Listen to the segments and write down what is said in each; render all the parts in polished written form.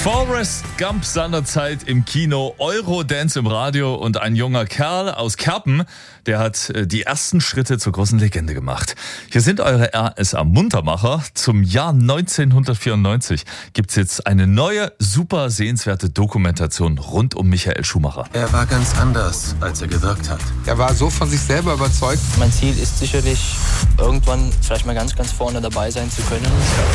Forrest Gump seinerzeit im Kino, Eurodance im Radio und ein junger Kerl aus Kerpen, der hat die ersten Schritte zur großen Legende gemacht. Hier sind eure RSA-Muntermacher. Zum Jahr 1994 gibt's jetzt eine neue, super sehenswerte Dokumentation rund um Michael Schumacher. Er war ganz anders, als er gewirkt hat. Er war so von sich selber überzeugt. Mein Ziel ist sicherlich, irgendwann vielleicht mal ganz vorne dabei sein zu können.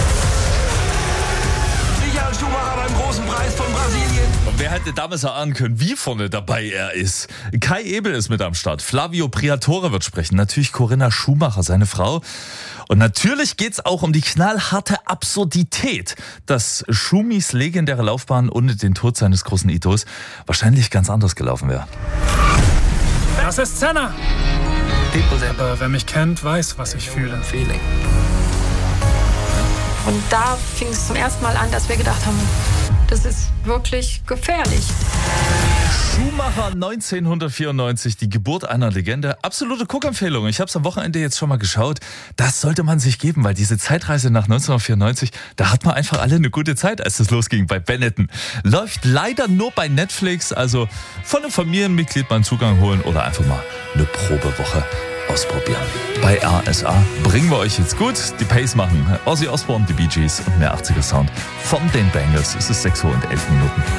Michael Schumacher beim großen Preis von Brasilien. Und wer hätte damals erahnen können, wie vorne dabei er ist? Kai Ebel ist mit am Start. Flavio Briatore wird sprechen. Natürlich Corinna Schumacher, seine Frau. Und natürlich geht's auch um die knallharte Absurdität, dass Schumis legendäre Laufbahn ohne den Tod seines großen Idols wahrscheinlich ganz anders gelaufen wäre. Das ist Senna. Aber wer mich kennt, weiß, was ich fühle. Und da fing es zum ersten Mal an, dass wir gedacht haben, das ist wirklich gefährlich. Schumacher 1994, die Geburt einer Legende. Absolute Guckempfehlung. Ich habe es am Wochenende jetzt schon mal geschaut. Das sollte man sich geben, weil diese Zeitreise nach 1994, da hat man einfach alle eine gute Zeit, als es losging bei Benetton. Läuft leider nur bei Netflix, also von einem Familienmitglied mal einen Zugang holen oder einfach mal eine Probewoche ausprobieren. Bei RSA bringen wir euch jetzt gut die Pace machen. Ozzy Osbourne, die Bee Gees und mehr 80er Sound von den Bangles. Es ist 6 Uhr und 11 Minuten.